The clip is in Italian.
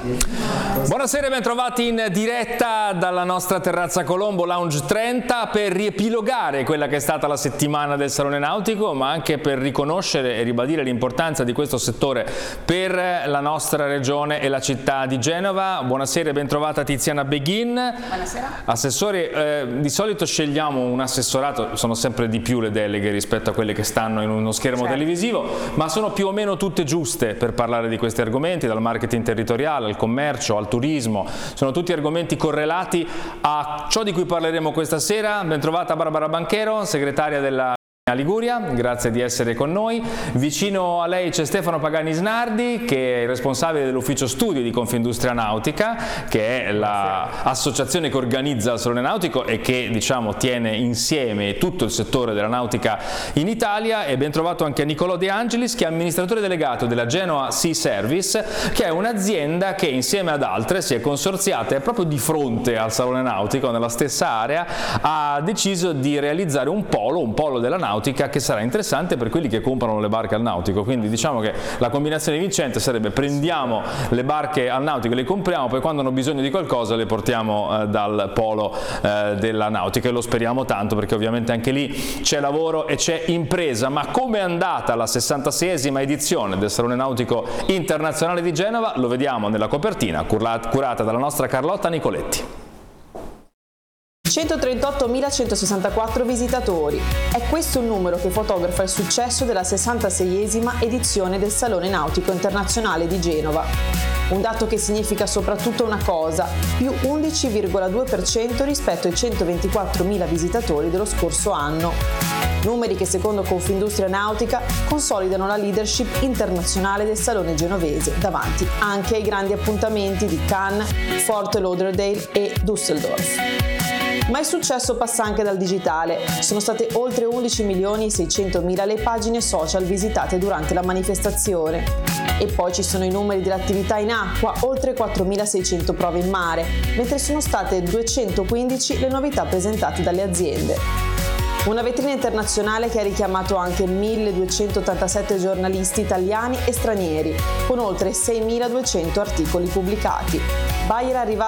Buonasera e ben trovati in diretta dalla nostra terrazza Colombo Lounge 30 per riepilogare quella che è stata la settimana del Salone Nautico, ma anche per riconoscere e ribadire l'importanza di questo settore per la nostra regione e la città di Genova. Buonasera e ben trovata Tiziana Beghin. Buonasera. Assessori, di solito scegliamo un assessorato, sono sempre di più le deleghe rispetto a quelle che stanno in uno schermo televisivo, ma sono più o meno tutte giuste per parlare di questi argomenti, dal marketing territoriale al commercio al turismo, sono tutti argomenti correlati a ciò di cui parleremo questa sera. Ben trovata Barbara Banchero, segretaria della Liguria, grazie di essere con noi. Vicino a lei c'è Stefano Pagani Snardi, che è il responsabile dell'ufficio studi di Confindustria Nautica, che è l'associazione che organizza il Salone Nautico e che tiene insieme tutto il settore della nautica in Italia. E ben trovato anche Nicolò De Angelis, che è amministratore delegato della Genoa Sea Service, che è un'azienda che insieme ad altre si è consorziata e proprio di fronte al Salone Nautico, nella stessa area, ha deciso di realizzare un polo della nautica che sarà interessante per quelli che comprano le barche al nautico. Quindi diciamo che la combinazione vincente sarebbe: prendiamo le barche al nautico, le compriamo, poi quando hanno bisogno di qualcosa le portiamo dal polo della nautica, e lo speriamo tanto, perché ovviamente anche lì c'è lavoro e c'è impresa. Ma come è andata la 66esima edizione del Salone Nautico Internazionale di Genova? Lo vediamo nella copertina curata dalla nostra Carlotta Nicoletti. 138.164 visitatori. È questo il numero che fotografa il successo della 66esima edizione del Salone Nautico Internazionale di Genova. Un dato che significa soprattutto una cosa: più 11,2% rispetto ai 124.000 visitatori dello scorso anno. Numeri che secondo Confindustria Nautica consolidano la leadership internazionale del Salone genovese, davanti anche ai grandi appuntamenti di Cannes, Fort Lauderdale e Düsseldorf. Ma il successo passa anche dal digitale. Sono state oltre 11.600.000 le pagine social visitate durante la manifestazione. E poi ci sono i numeri dell'attività in acqua, oltre 4.600 prove in mare, mentre sono state 215 le novità presentate dalle aziende. Una vetrina internazionale che ha richiamato anche 1.287 giornalisti italiani e stranieri, con oltre 6.200 articoli pubblicati. Bayer è arrivata